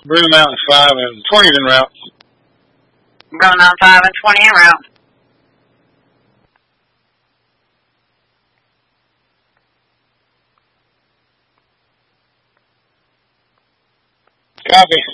Bruno Mountain 5 and 20 en route. Bruno Mountain 5 and 20 en route. Copy.